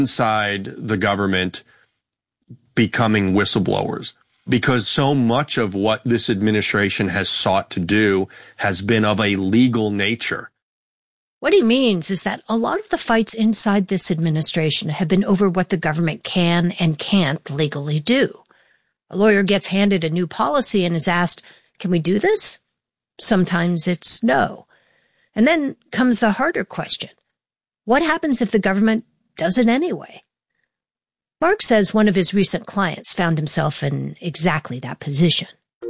inside the government becoming whistleblowers, because so much of what this administration has sought to do has been of a legal nature. What he means is that a lot of the fights inside this administration have been over what the government can and can't legally do. A lawyer gets handed a new policy and is asked, "Can we do this?" Sometimes it's no. And then comes the harder question. What happens if the government does it anyway? Mark says one of his recent clients found himself in exactly that position.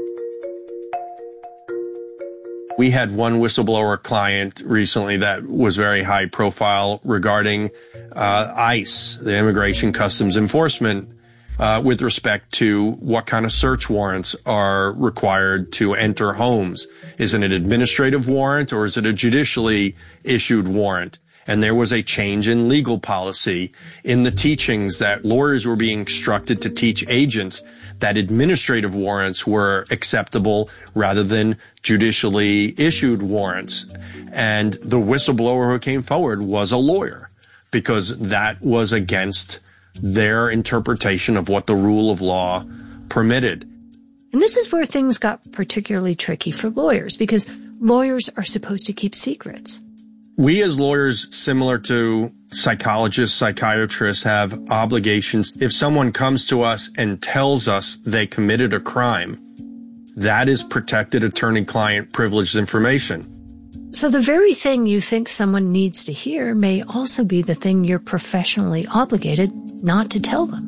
We had one whistleblower client recently that was very high profile regarding ICE, the Immigration Customs Enforcement, with respect to what kind of search warrants are required to enter homes. Is it an administrative warrant or is it a judicially issued warrant? And there was a change in legal policy in the teachings that lawyers were being instructed to teach agents that administrative warrants were acceptable rather than judicially issued warrants. And the whistleblower who came forward was a lawyer because that was against their interpretation of what the rule of law permitted. And this is where things got particularly tricky for lawyers because lawyers are supposed to keep secrets. We as lawyers, similar to psychologists, psychiatrists, have obligations. If someone comes to us and tells us they committed a crime, that is protected attorney-client privileged information. So the very thing you think someone needs to hear may also be the thing you're professionally obligated not to tell them.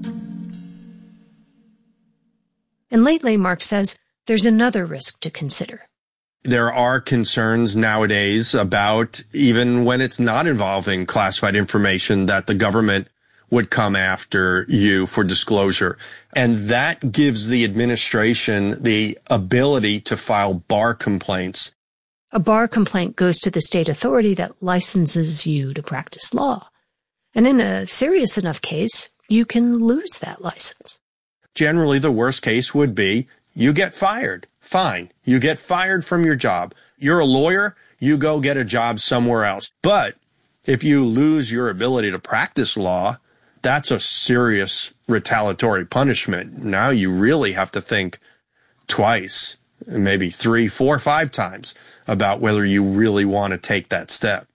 And lately, Mark says, there's another risk to consider. There are concerns nowadays about, even when it's not involving classified information, that the government would come after you for disclosure. And that gives the administration the ability to file bar complaints. A bar complaint goes to the state authority that licenses you to practice law. And in a serious enough case, you can lose that license. Generally, the worst case would be you get fired. Fine. You get fired from your job. You're a lawyer. You go get a job somewhere else. But if you lose your ability to practice law, that's a serious retaliatory punishment. Now you really have to think twice, maybe 3, 4, 5 times about whether you really want to take that step.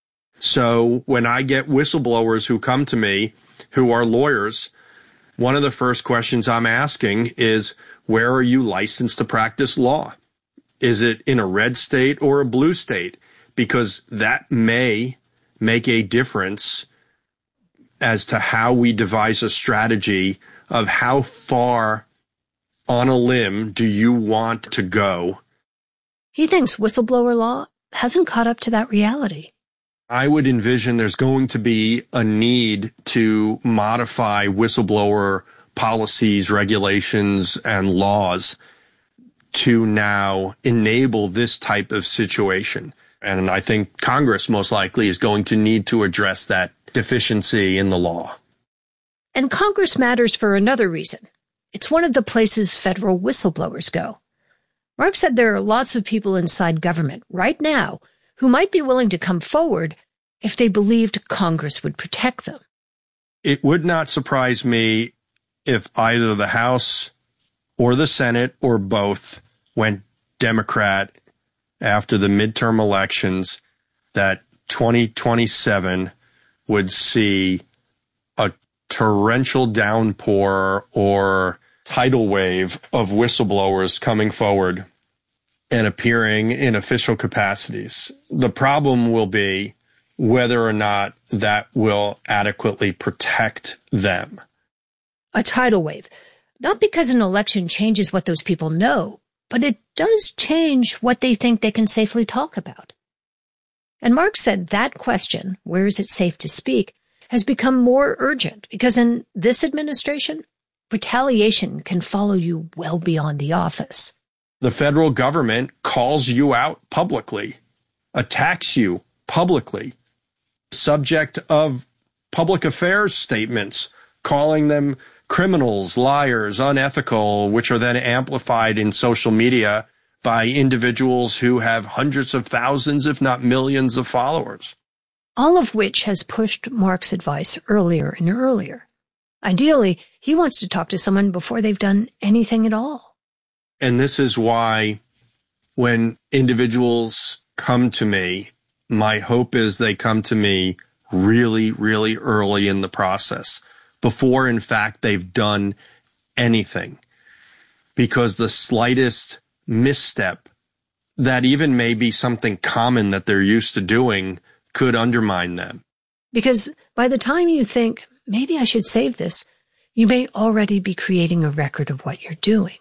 So when I get whistleblowers who come to me who are lawyers, one of the first questions I'm asking is, where are you licensed to practice law? Is it in a red state or a blue state? Because that may make a difference as to how we devise a strategy of how far on a limb do you want to go. He thinks whistleblower law hasn't caught up to that reality. I would envision there's going to be a need to modify whistleblower policies, regulations, and laws to now enable this type of situation. And I think Congress most likely is going to need to address that deficiency in the law. And Congress matters for another reason. It's one of the places federal whistleblowers go. Mark said there are lots of people inside government right now who might be willing to come forward if they believed Congress would protect them. It would not surprise me if either the House or the Senate or both went Democrat after the midterm elections, that 2027 would see a torrential downpour or tidal wave of whistleblowers coming forward and appearing in official capacities. The problem will be whether or not that will adequately protect them. A tidal wave. Not because an election changes what those people know, but it does change what they think they can safely talk about. And Mark said that question, where is it safe to speak, has become more urgent because in this administration, retaliation can follow you well beyond the office. The federal government calls you out publicly, attacks you publicly, subject of public affairs statements, calling them criminals, liars, unethical, which are then amplified in social media by individuals who have hundreds of thousands, if not millions of followers. all of which has pushed Mark's advice earlier and earlier. Ideally, he wants to talk to someone before they've done anything at all. And this is why when individuals come to me, my hope is they come to me really, really early in the process, before, in fact, they've done anything. Because the slightest misstep that even may be something common that they're used to doing could undermine them. Because by the time you think, maybe I should save this, you may already be creating a record of what you're doing.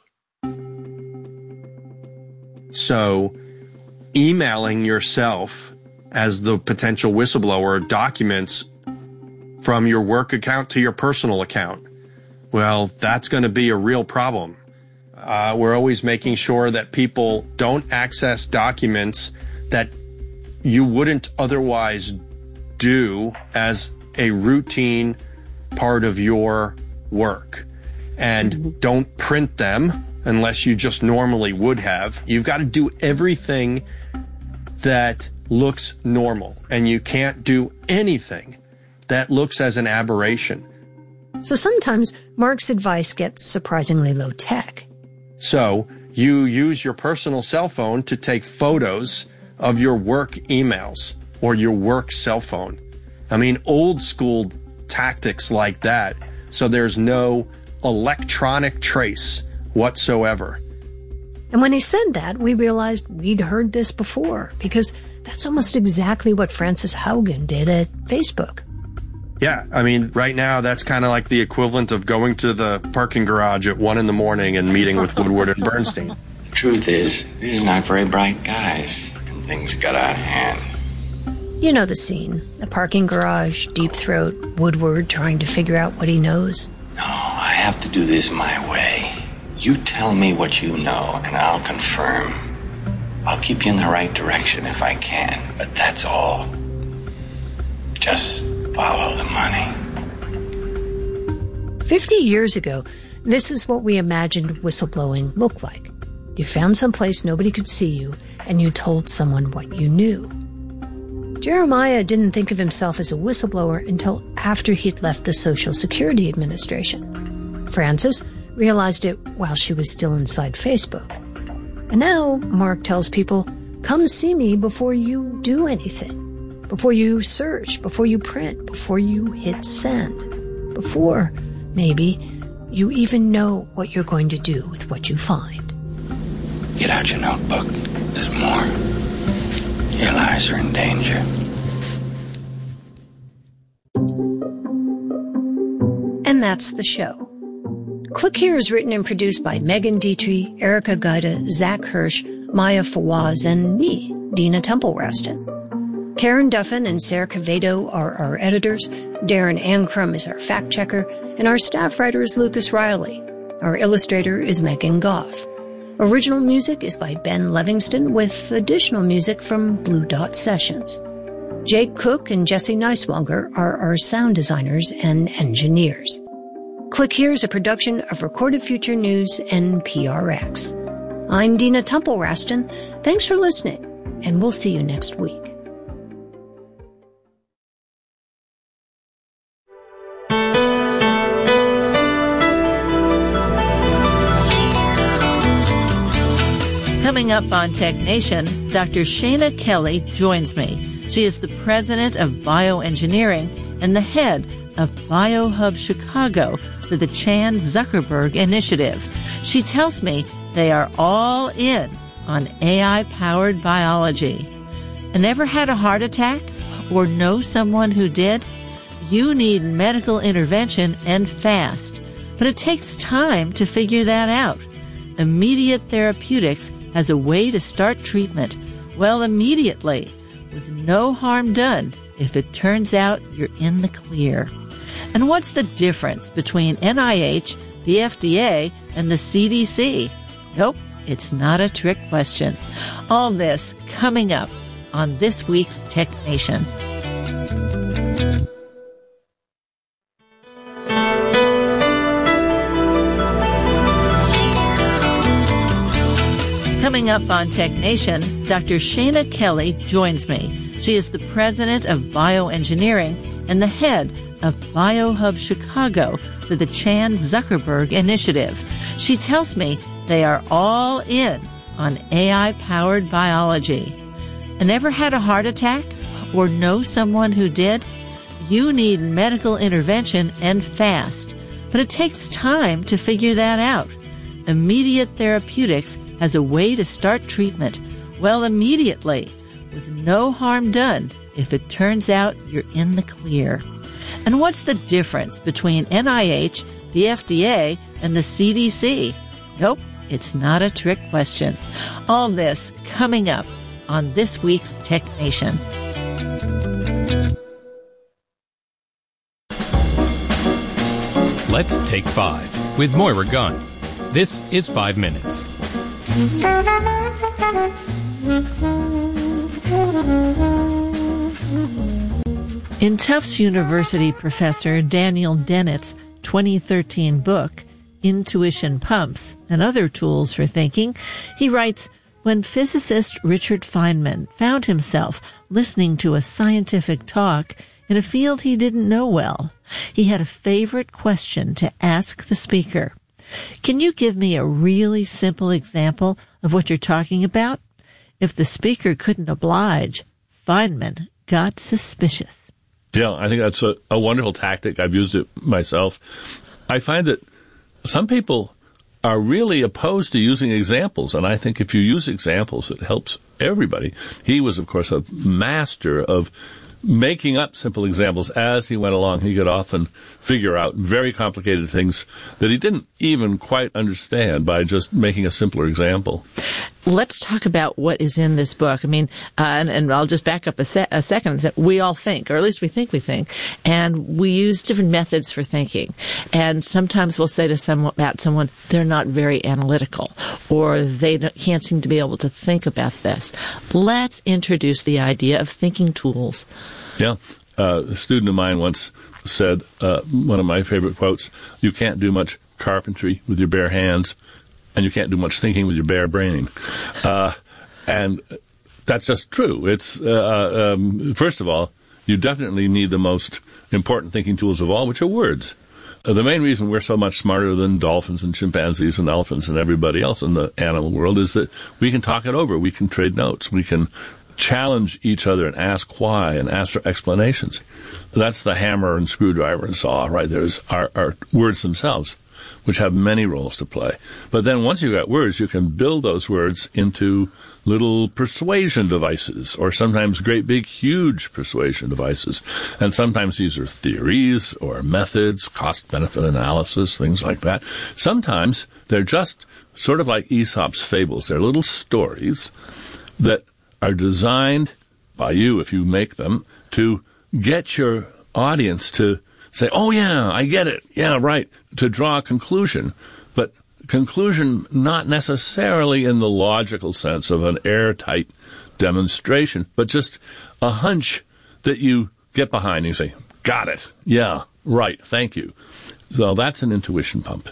So, emailing yourself as the potential whistleblower documents from your work account to your personal account, well, that's going to be a real problem. We're always making sure that people don't access documents that you wouldn't otherwise do as a routine part of your work. And don't print them unless you just normally would have. You've got to do everything that looks normal, and you can't do anything that looks as an aberration. So sometimes Mark's advice gets surprisingly low tech. So you use your personal cell phone to take photos of your work emails or your work cell phone. I mean, old school tactics like that. So there's no electronic trace whatsoever. And when he said that, we realized we'd heard this before, because that's almost exactly what Frances Haugen did at Facebook. Yeah, I mean, right now, that's kind of like the equivalent of going to the parking garage at 1 a.m. and meeting with Woodward and Bernstein. The truth is, these are not very bright guys, and things got out of hand. You know the scene. The parking garage, Deep Throat, Woodward trying to figure out what he knows. No, I have to do this my way. You tell me what you know, and I'll confirm. I'll keep you in the right direction if I can, but that's all. Just follow the money. 50 years ago, this is what we imagined whistleblowing looked like. You found someplace nobody could see you, and you told someone what you knew. Jeremiah didn't think of himself as a whistleblower until after he'd left the Social Security Administration. Frances realized it while she was still inside Facebook. And now Mark tells people, come see me before you do anything. Before you search, before you print, before you hit send. Before, maybe, you even know what you're going to do with what you find. Get out your notebook. There's more. Your lives are in danger. And that's the show. Click Here is written and produced by Megan Dietrich, Erica Gaida, Zach Hirsch, Maya Fawaz, and me, Dina Temple-Raston. Karen Duffin and Sarah Cavedo are our editors, Darren Ankrum is our fact-checker, and our staff writer is Lucas Riley. Our illustrator is Megan Goff. Original music is by Ben Livingston, with additional music from Blue Dot Sessions. Jake Cook and Jesse Neiswanger are our sound designers and engineers. Click Here is a production of Recorded Future News and PRX. I'm Dina Temple-Raston. Thanks for listening, and we'll see you next week. Coming up on Tech Nation, Dr. Shana Kelly joins me. She is the president of bioengineering and the head of BioHub Chicago for the Chan Zuckerberg Initiative. She tells me they are all in on AI-powered biology. And ever had a heart attack or know someone who did? You need medical intervention and fast. But it takes time to figure that out. Immediate Therapeutics has a way to start treatment, well, immediately, with no harm done if it turns out you're in the clear. And what's the difference between NIH, the FDA, and the CDC? Nope, it's not a trick question. All this coming up on this week's Tech Nation. Coming up on Tech Nation, Dr. Shana Kelly joins me. She is the president of bioengineering and the head of BioHub Chicago for the Chan Zuckerberg Initiative. She tells me they are all in on AI-powered biology. And ever had a heart attack or know someone who did? You need medical intervention and fast, but it takes time to figure that out. Immediate Therapeutics has a way to start treatment, well, immediately, with no harm done if it turns out you're in the clear. And what's the difference between NIH, the FDA, and the CDC? Nope, it's not a trick question. All this coming up on this week's Tech Nation. Let's Take 5 with Moira Gunn. This is 5 Minutes. In Tufts University professor Daniel Dennett's 2013 book, Intuition Pumps and Other Tools for Thinking, he writes, when physicist Richard Feynman found himself listening to a scientific talk in a field he didn't know well, he had a favorite question to ask the speaker. Can you give me a really simple example of what you're talking about? If the speaker couldn't oblige, Feynman got suspicious. Yeah, I think that's a wonderful tactic. I've used it myself. I find that some people are really opposed to using examples, and I think if you use examples, it helps everybody. He was, of course, a master of making up simple examples as he went along. He could often figure out very complicated things that he didn't even quite understand by just making a simpler example. Let's talk about what is in this book. I mean, and I'll just back up a second. We all think, or at least we think, and we use different methods for thinking. And sometimes we'll say to someone, they're not very analytical, or they can't seem to be able to think about this. Let's introduce the idea of thinking tools. Yeah. A student of mine once said, one of my favorite quotes, you can't do much carpentry with your bare hands, and you can't do much thinking with your bare brain. And that's just true. It's first of all, you definitely need the most important thinking tools of all, which are words. The main reason we're so much smarter than dolphins and chimpanzees and elephants and everybody else in the animal world is that we can talk it over. We can trade notes. We can challenge each other and ask why and ask for explanations. That's the hammer and screwdriver and saw, right? There's our words themselves, which have many roles to play. But then once you've got words, you can build those words into little persuasion devices, or sometimes great big huge persuasion devices. And sometimes these are theories or methods, cost-benefit analysis, things like that. Sometimes they're just sort of like Aesop's fables. They're little stories that are designed by you, if you make them, to get your audience to say, oh, yeah, I get it. Yeah, right. To draw a conclusion. But conclusion not necessarily in the logical sense of an airtight demonstration, but just a hunch that you get behind. You say, got it. Yeah, right. Thank you. So that's an intuition pump.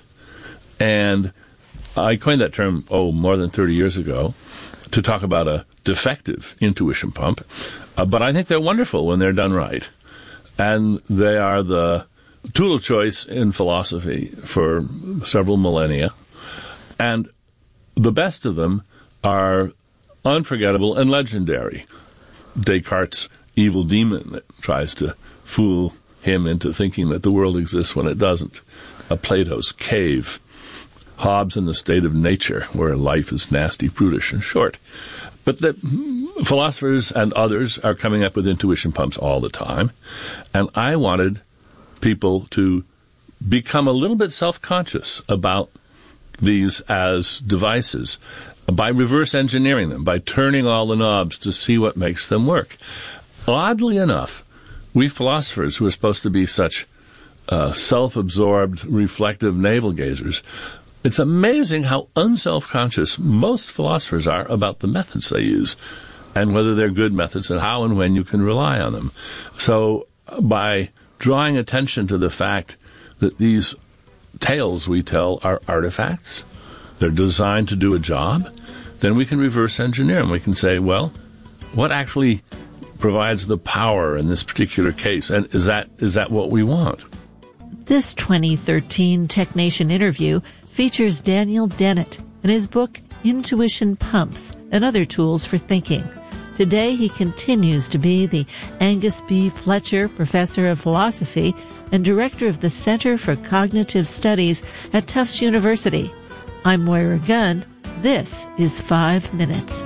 And I coined that term, more than 30 years ago, to talk about a defective intuition pump. But I think they're wonderful when they're done right. And they are the tool of choice in philosophy for several millennia. And the best of them are unforgettable and legendary. Descartes' evil demon that tries to fool him into thinking that the world exists when it doesn't. Plato's cave. Hobbes in the state of nature, where life is nasty, prudish, and short. But the philosophers and others are coming up with intuition pumps all the time. And I wanted people to become a little bit self-conscious about these as devices by reverse engineering them, by turning all the knobs to see what makes them work. Oddly enough, we philosophers who are supposed to be such self-absorbed, reflective navel-gazers, it's amazing how unself-conscious most philosophers are about the methods they use and whether they're good methods and how and when you can rely on them. So by drawing attention to the fact that these tales we tell are artifacts, they're designed to do a job, then we can reverse engineer them. We can say, well, what actually provides the power in this particular case. And is that what we want? This 2013 TechNation interview features Daniel Dennett and his book, Intuition Pumps and Other Tools for Thinking. Today, he continues to be the Angus B. Fletcher Professor of Philosophy and Director of the Center for Cognitive Studies at Tufts University. I'm Moira Gunn. This is 5 Minutes.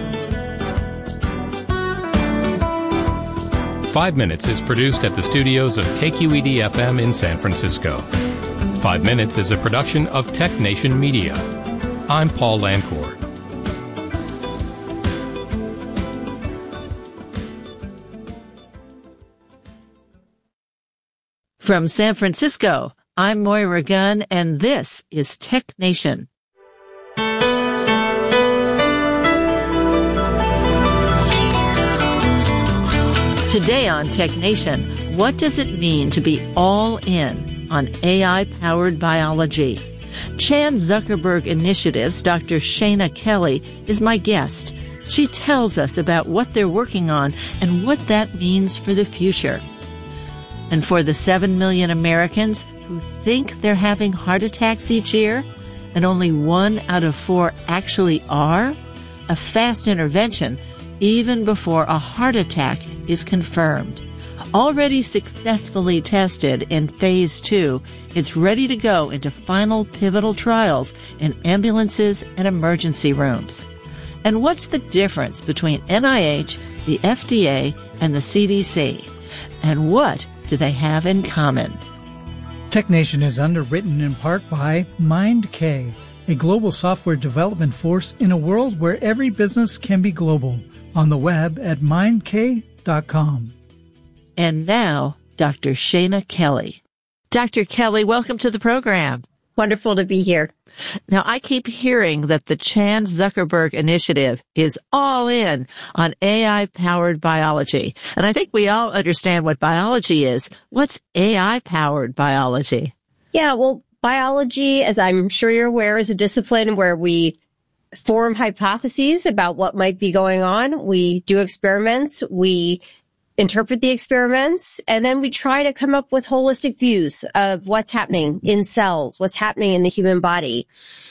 5 Minutes is produced at the studios of KQED-FM in San Francisco. 5 Minutes is a production of TechNation Media. I'm Paul Lancourt. From San Francisco, I'm Moira Gunn, and this is TechNation. Today on TechNation, what does it mean to be all in on AI-powered biology? Chan Zuckerberg Initiative's Dr. Shana Kelly is my guest. She tells us about what they're working on and what that means for the future. And for the 7 million Americans who think they're having heart attacks each year, and only 1 out of 4 actually are, a fast intervention even before a heart attack is confirmed. Already successfully tested in Phase 2, it's ready to go into final pivotal trials in ambulances and emergency rooms. And what's the difference between NIH, the FDA, and the CDC? And what do they have in common? TechNation is underwritten in part by MindK, a global software development force in a world where every business can be global. On the web at mindk.com. And now, Dr. Shana Kelly. Dr. Kelly, welcome to the program. Wonderful to be here. Now, I keep hearing that the Chan Zuckerberg Initiative is all in on AI-powered biology. And I think we all understand what biology is. What's AI-powered biology? Yeah, well, biology, as I'm sure you're aware, is a discipline where we form hypotheses about what might be going on. We do experiments. We interpret the experiments, and then we try to come up with holistic views of what's happening in cells, what's happening in the human body.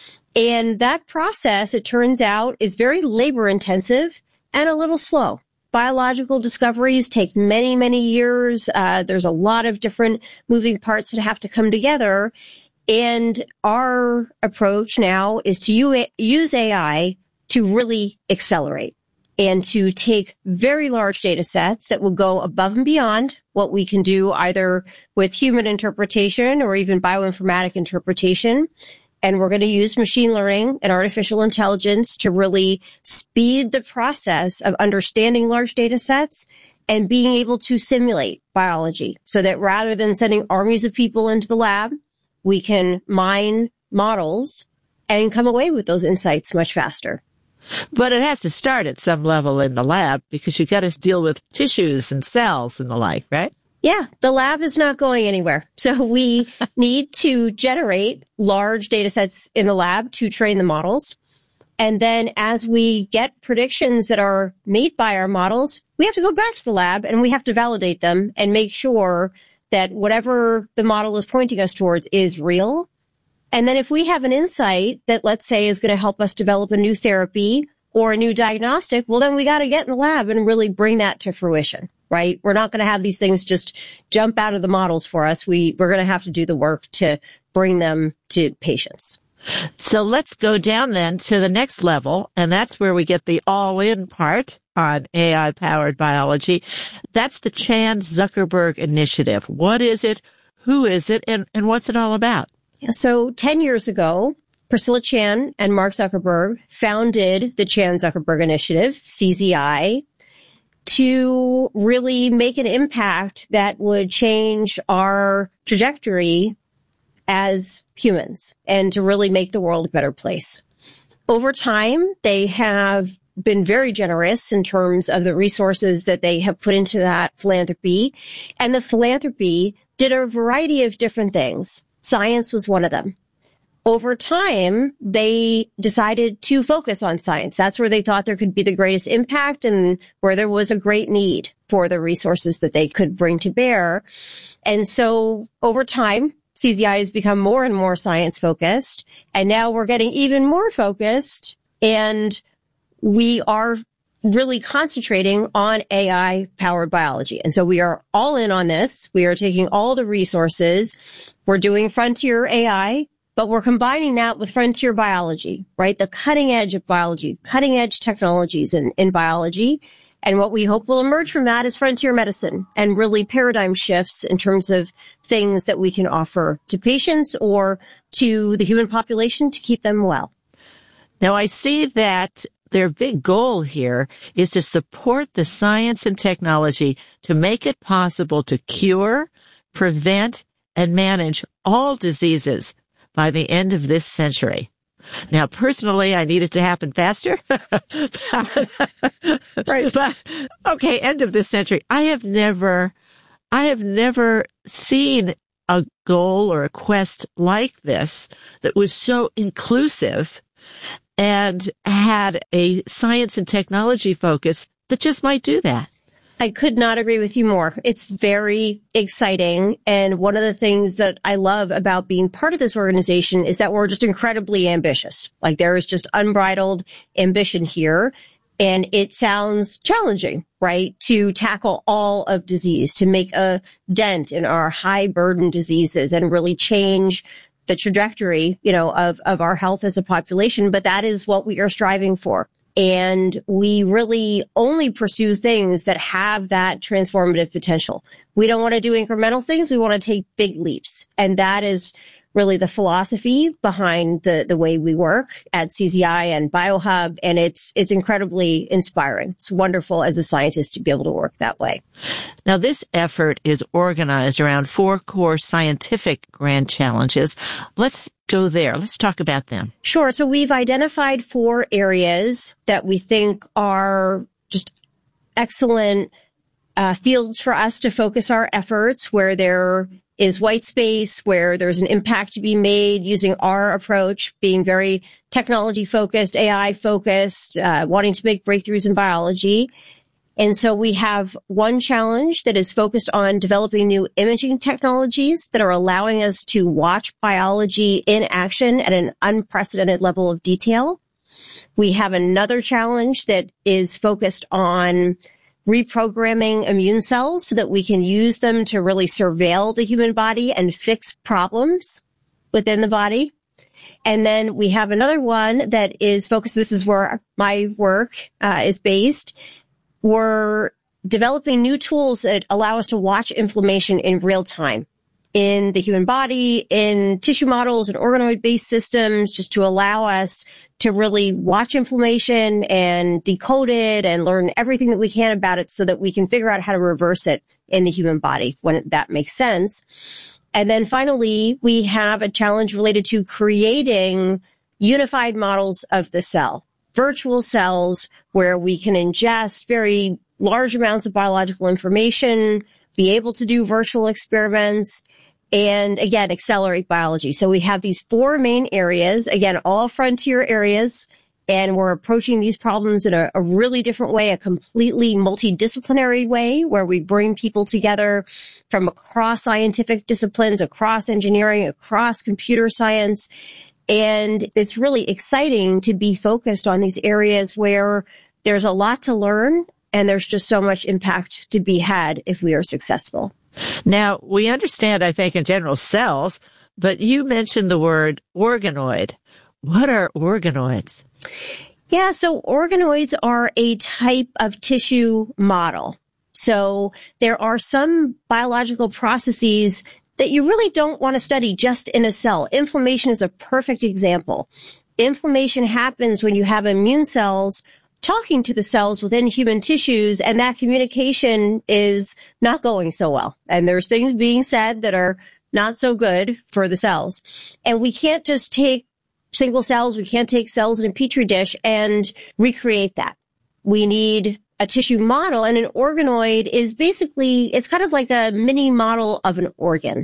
And that process, it turns out, is very labor intensive and a little slow. Biological discoveries take many, many years. There's a lot of different moving parts that have to come together. And our approach now is to use AI to really accelerate and to take very large data sets that will go above and beyond what we can do either with human interpretation or even bioinformatic interpretation. And we're going to use machine learning and artificial intelligence to really speed the process of understanding large data sets and being able to simulate biology so that rather than sending armies of people into the lab, we can mine models and come away with those insights much faster. But it has to start at some level in the lab because you've got to deal with tissues and cells and the like, right? Yeah, the lab is not going anywhere. So we need to generate large data sets in the lab to train the models. And then as we get predictions that are made by our models, we have to go back to the lab and we have to validate them and make sure that whatever the model is pointing us towards is real. And then if we have an insight that, let's say, is going to help us develop a new therapy or a new diagnostic, well, then we got to get in the lab and really bring that to fruition, right? We're not going to have these things just jump out of the models for us. We're going to have to do the work to bring them to patients. So let's go down then to the next level, and that's where we get the all-in part on AI-powered biology. That's the Chan Zuckerberg Initiative. What is it? Who is it? And what's it all about? So 10 years ago, Priscilla Chan and Mark Zuckerberg founded the Chan Zuckerberg Initiative, CZI, to really make an impact that would change our trajectory as humans and to really make the world a better place. Over time, they have been very generous in terms of the resources that they have put into that philanthropy. And the philanthropy did a variety of different things. Science was one of them. over time, they decided to focus on science. That's where they thought there could be the greatest impact and where there was a great need for the resources that they could bring to bear. And so over time, CZI has become more and more science focused. And now we're getting even more focused, and we are really concentrating on AI powered biology. And so we are all in on this. We are taking all the resources. We're doing frontier AI, but we're combining that with frontier biology, right? The cutting edge of biology, cutting edge technologies in biology. And what we hope will emerge from that is frontier medicine and really paradigm shifts in terms of things that we can offer to patients or to the human population to keep them well. Now, I see that their big goal here is to support the science and technology to make it possible to cure, prevent, and manage all diseases by the end of this century. Now, personally, I need it to happen faster. Right. But, okay, end of this century. I have never seen a goal or a quest like this that was so inclusive and had a science and technology focus that just might do that. I could not agree with you more. It's very exciting. And one of the things that I love about being part of this organization is that we're just incredibly ambitious. Like there is just unbridled ambition here. And it sounds challenging, right? To tackle all of disease, to make a dent in our high burden diseases and really change the trajectory, of our health as a population. But that is what we are striving for. And we really only pursue things that have that transformative potential. We don't want to do incremental things. We want to take big leaps. And that is really the philosophy behind the way we work at CZI and BioHub. And it's incredibly inspiring. It's wonderful as a scientist to be able to work that way. Now, this effort is organized around 4 core scientific grand challenges. Let's go there. Let's talk about them. Sure. So we've identified 4 areas that we think are just excellent fields for us to focus our efforts, where there is white space, where there's an impact to be made using our approach, being very technology focused, AI focused, wanting to make breakthroughs in biology. And so we have one challenge that is focused on developing new imaging technologies that are allowing us to watch biology in action at an unprecedented level of detail. We have another challenge that is focused on reprogramming immune cells so that we can use them to really surveil the human body and fix problems within the body. And then we have another one that is focused, this is where my work is based. We're developing new tools that allow us to watch inflammation in real time in the human body, in tissue models and organoid-based systems, just to allow us to really watch inflammation and decode it and learn everything that we can about it so that we can figure out how to reverse it in the human body when that makes sense. And then finally, we have a challenge related to creating unified models of the cell, virtual cells where we can ingest very large amounts of biological information, be able to do virtual experiments, and again, accelerate biology. So we have these 4 main areas, again, all frontier areas, and we're approaching these problems in a really different way, a completely multidisciplinary way, where we bring people together from across scientific disciplines, across engineering, across computer science. And it's really exciting to be focused on these areas where there's a lot to learn and there's just so much impact to be had if we are successful. Now, we understand, I think, in general, cells, but you mentioned the word organoid. What are organoids? Yeah, so organoids are a type of tissue model. So there are some biological processes that you really don't want to study just in a cell. Inflammation is a perfect example. Inflammation happens when you have immune cells talking to the cells within human tissues, and that communication is not going so well. And there's things being said that are not so good for the cells. And we can't just take single cells, we can't take cells in a petri dish and recreate that. We need a tissue model, and an organoid is basically, it's kind of like a mini model of an organ.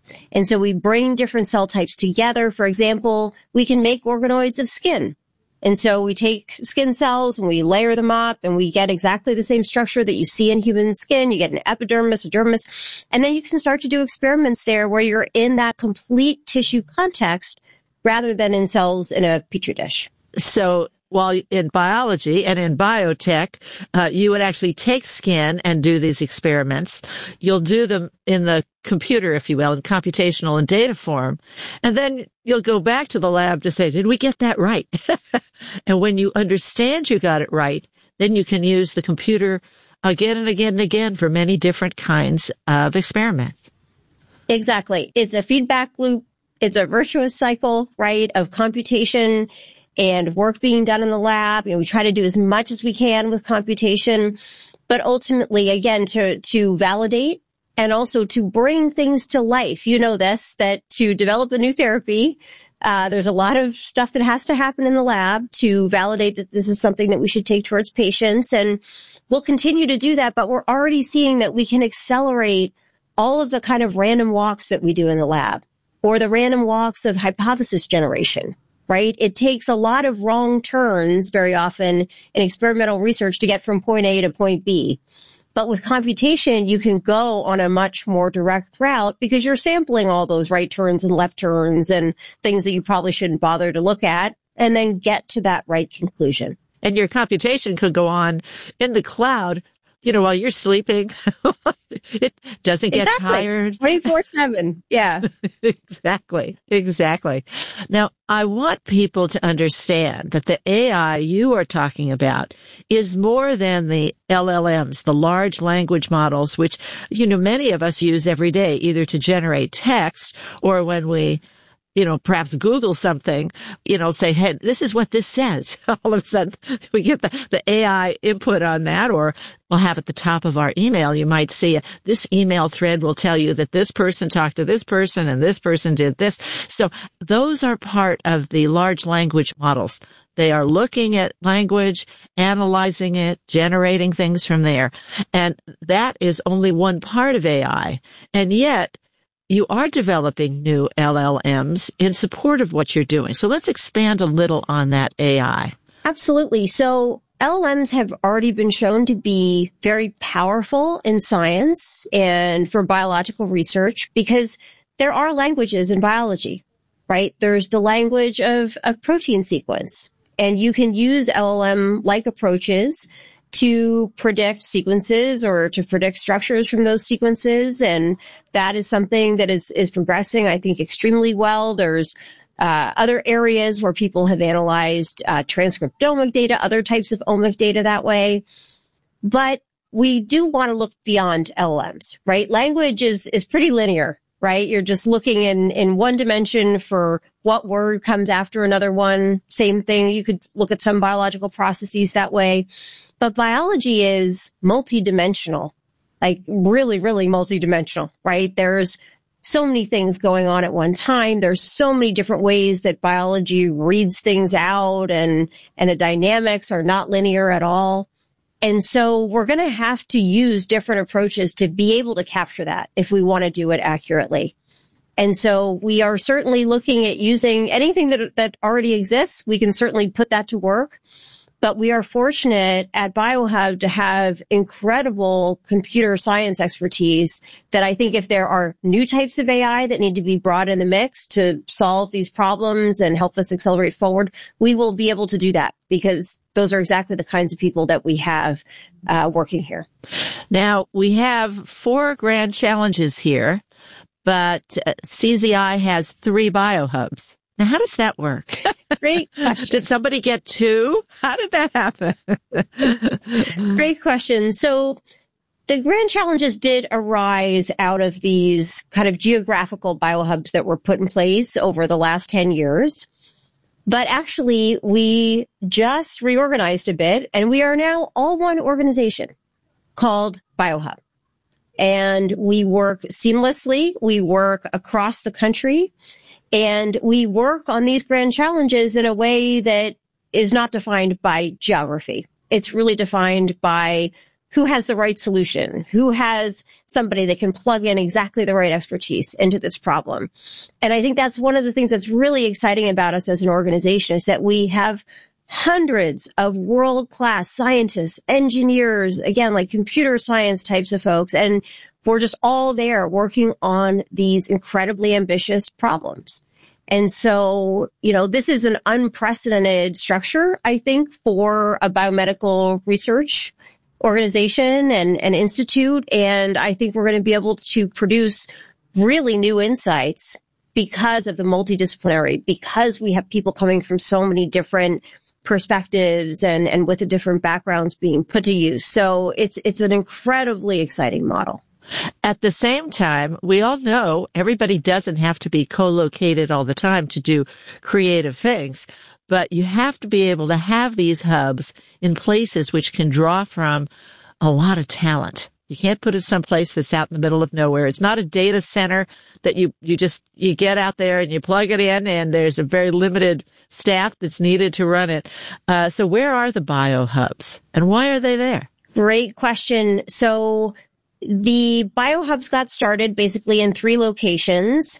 And so we bring different cell types together. For example, we can make organoids of skin. And so we take skin cells and we layer them up and we get exactly the same structure that you see in human skin. You get an epidermis, a dermis, and then you can start to do experiments there where you're in that complete tissue context rather than in cells in a petri dish. So while in biology and in biotech, you would actually take skin and do these experiments. You'll do them in the computer, if you will, in computational and data form. And then you'll go back to the lab to say, did we get that right? And when you understand you got it right, then you can use the computer again and again and again for many different kinds of experiments. Exactly. It's a feedback loop. It's a virtuous cycle, right, of computation and work being done in the lab. We try to do as much as we can with computation, but ultimately, again, to validate and also to bring things to life. You know this, that to develop a new therapy, there's a lot of stuff that has to happen in the lab to validate that this is something that we should take towards patients. And we'll continue to do that, but we're already seeing that we can accelerate all of the kind of random walks that we do in the lab or the random walks of hypothesis generation. Right? It takes a lot of wrong turns very often in experimental research to get from point A to point B. But with computation, you can go on a much more direct route because you're sampling all those right turns and left turns and things that you probably shouldn't bother to look at and then get to that right conclusion. And your computation could go on in the cloud, while you're sleeping. It doesn't get tired. 24/7. Yeah. Exactly. Now, I want people to understand that the AI you are talking about is more than the LLMs, the large language models, which, many of us use every day, either to generate text or when we perhaps Google something, say, hey, this is what this says. All of a sudden, we get the AI input on that, or we'll have at the top of our email, you might see this email thread will tell you that this person talked to this person and this person did this. So those are part of the large language models. They are looking at language, analyzing it, generating things from there. And that is only one part of AI. And yet, you are developing new LLMs in support of what you're doing. So let's expand a little on that AI. Absolutely. So LLMs have already been shown to be very powerful in science and for biological research because there are languages in biology, right? There's the language of protein sequence, and you can use LLM-like approaches to predict sequences or to predict structures from those sequences. And that is something that is progressing, I think, extremely well. There's other areas where people have analyzed transcriptomic data, other types of omic data that way. But we do want to look beyond LLMs, right? Language is pretty linear, right? You're just looking in one dimension for what word comes after another one. Same thing. You could look at some biological processes that way. But biology is multidimensional, like really, really multidimensional, right? There's so many things going on at one time. There's so many different ways that biology reads things out, and the dynamics are not linear at all. And so we're going to have to use different approaches to be able to capture that if we want to do it accurately. And so we are certainly looking at using anything that already exists. We can certainly put that to work. But we are fortunate at BioHub to have incredible computer science expertise that I think if there are new types of AI that need to be brought in the mix to solve these problems and help us accelerate forward, we will be able to do that because those are exactly the kinds of people that we have working here. Now, we have 4 grand challenges here, but CZI has 3 BioHubs. Now, how does that work? Great question. Did somebody get 2? How did that happen? Great question. So the grand challenges did arise out of these kind of geographical BioHubs that were put in place over the last 10 years. But actually, we just reorganized a bit, and we are now all one organization called BioHub. And we work seamlessly. We work across the country. And we work on these grand challenges in a way that is not defined by geography. It's really defined by who has the right solution, who has somebody that can plug in exactly the right expertise into this problem. And I think that's one of the things that's really exciting about us as an organization is that we have hundreds of world-class scientists, engineers, again, like computer science types of folks, and we're just all there working on these incredibly ambitious problems. And so, this is an unprecedented structure, I think, for a biomedical research organization and institute. And I think we're going to be able to produce really new insights because of the multidisciplinary, because we have people coming from so many different perspectives and with the different backgrounds being put to use. So it's an incredibly exciting model. At the same time, we all know everybody doesn't have to be co-located all the time to do creative things, but you have to be able to have these hubs in places which can draw from a lot of talent. You can't put it someplace that's out in the middle of nowhere. It's not a data center that you get out there and you plug it in and there's a very limited staff that's needed to run it. So where are the biohubs and why are they there? Great question. So the biohubs got started basically in 3 locations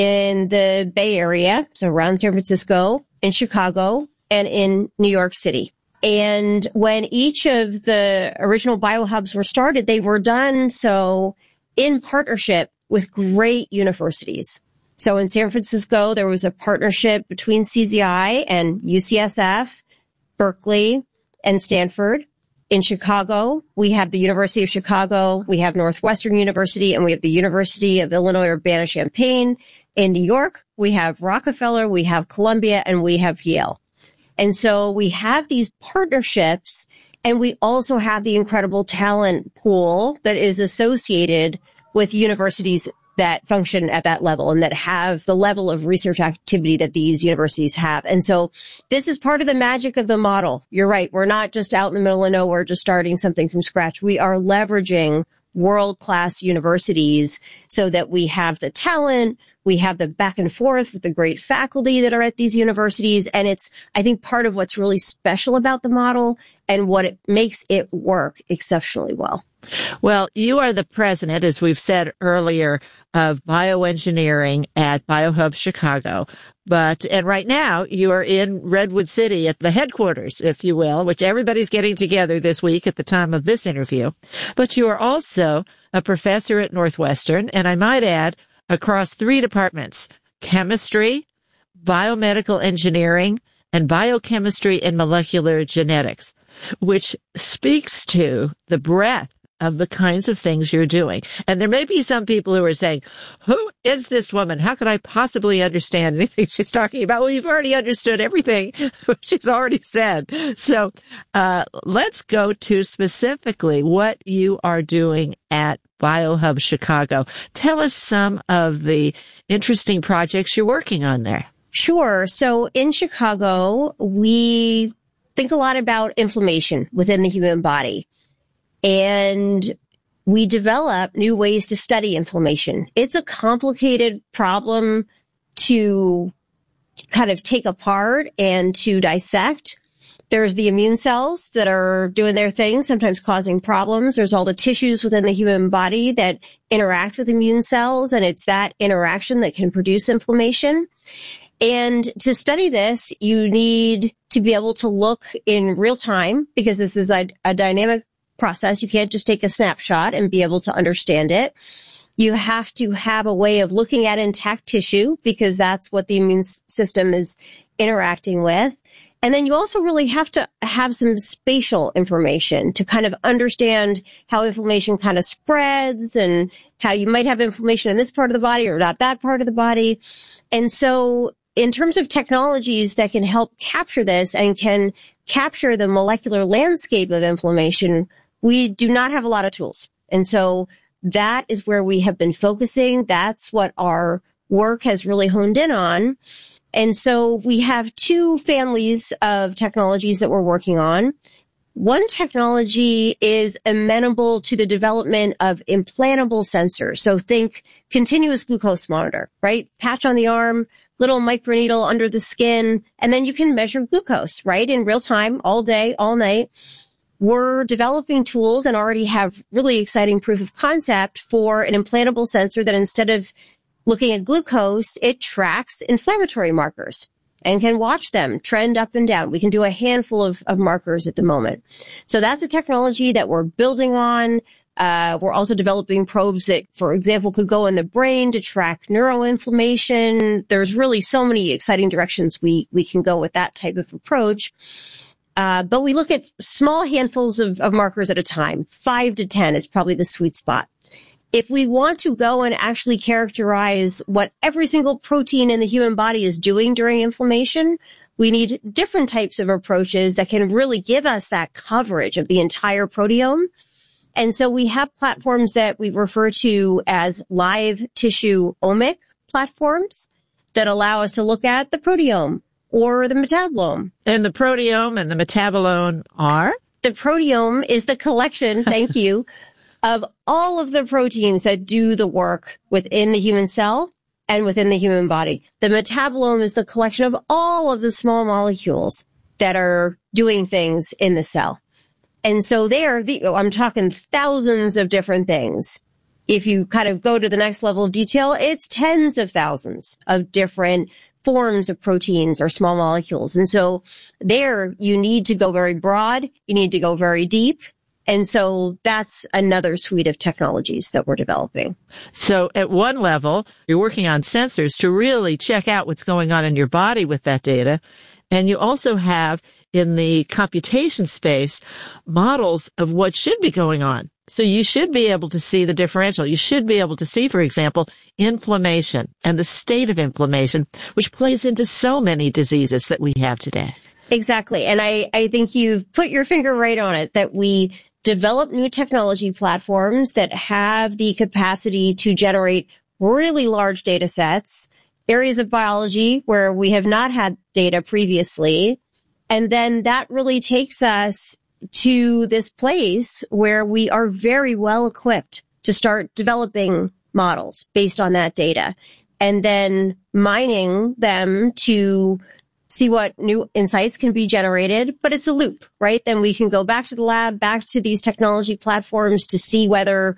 in the Bay Area, so around San Francisco, in Chicago, and in New York City. And when each of the original biohubs were started, they were done so in partnership with great universities. So in San Francisco, there was a partnership between CZI and UCSF, Berkeley, and Stanford. In Chicago, we have the University of Chicago, we have Northwestern University, and we have the University of Illinois Urbana-Champaign. In New York, we have Rockefeller, we have Columbia, and we have Yale. And so we have these partnerships, and we also have the incredible talent pool that is associated with universities that function at that level and that have the level of research activity that these universities have. And so this is part of the magic of the model. You're right. We're not just out in the middle of nowhere, just starting something from scratch. We are leveraging world-class universities so that we have the talent, we have the back and forth with the great faculty that are at these universities. And it's, I think, part of what's really special about the model and what it makes it work exceptionally well. Well, you are the president, as we've said earlier, of bioengineering at BioHub Chicago. And right now you are in Redwood City at the headquarters, if you will, which everybody's getting together this week at the time of this interview. But you are also a professor at Northwestern, and I might add, across 3 departments: chemistry, biomedical engineering, and biochemistry and molecular genetics, which speaks to the breadth of the kinds of things you're doing. And there may be some people who are saying, who is this woman? How could I possibly understand anything she's talking about? Well, you've already understood everything she's already said. So let's go to specifically what you are doing at BioHub Chicago. Tell us some of the interesting projects you're working on there. Sure. So in Chicago, we think a lot about inflammation within the human body. And we develop new ways to study inflammation. It's a complicated problem to kind of take apart and to dissect. There's the immune cells that are doing their thing, sometimes causing problems. There's all the tissues within the human body that interact with immune cells, and it's that interaction that can produce inflammation. And to study this, you need to be able to look in real time, because this is a dynamic process. You can't just take a snapshot and be able to understand it. You have to have a way of looking at intact tissue, because that's what the immune system is interacting with. And then you also really have to have some spatial information to kind of understand how inflammation kind of spreads and how you might have inflammation in this part of the body or not that part of the body. And so in terms of technologies that can help capture this and can capture the molecular landscape of inflammation, we do not have a lot of tools. And so that is where we have been focusing. That's what our work has really honed in on. And so we have 2 families of technologies that we're working on. One technology is amenable to the development of implantable sensors. So think continuous glucose monitor, right? Patch on the arm, little microneedle under the skin, and then you can measure glucose, right? In real time, all day, all night. we're developing tools and already have really exciting proof of concept for an implantable sensor that instead of looking at glucose, it tracks inflammatory markers and can watch them trend up and down. We can do a handful of markers at the moment. So that's a technology that we're building on. We're also developing probes that, for example, could go in the brain to track neuroinflammation. There's really so many exciting directions we can go with that type of approach. But we look at small handfuls of markers at a time. 5 to 10 is probably the sweet spot. If we want to go and actually characterize what every single protein in the human body is doing during inflammation, we need different types of approaches that can really give us that coverage of the entire proteome. And so we have platforms that we refer to as live tissue omic platforms that allow us to look at the proteome or the metabolome. And the proteome and the metabolome are? The proteome is the collection, thank you, of all of the proteins that do the work within the human cell and within the human body. The metabolome is the collection of all of the small molecules that are doing things in the cell. And so I'm talking thousands of different things. If you kind of go to the next level of detail, it's tens of thousands of different forms of proteins or small molecules. And so there you need to go very broad. You need to go very deep. And so that's another suite of technologies that we're developing. So at one level, you're working on sensors to really check out what's going on in your body with that data. And you also have in the computation space models of what should be going on. So you should be able to see the differential. You should be able to see, for example, inflammation and the state of inflammation, which plays into so many diseases that we have today. Exactly. And I think you've put your finger right on it, that we develop new technology platforms that have the capacity to generate really large data sets, areas of biology where we have not had data previously. And then that really takes us to this place where we are very well equipped to start developing models based on that data and then mining them to see what new insights can be generated. But it's a loop, right? Then we can go back to the lab, back to these technology platforms to see whether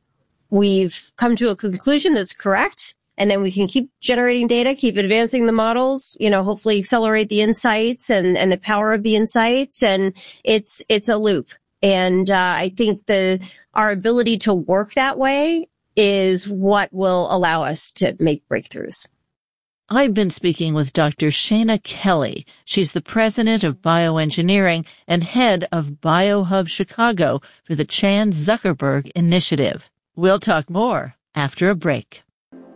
we've come to a conclusion that's correct. And then we can keep generating data, keep advancing the models, hopefully accelerate the insights and the power of the insights. And it's a loop. And I think our ability to work that way is what will allow us to make breakthroughs. I've been speaking with Dr. Shana Kelly. She's the president of bioengineering and head of BioHub Chicago for the Chan Zuckerberg Initiative. We'll talk more after a break.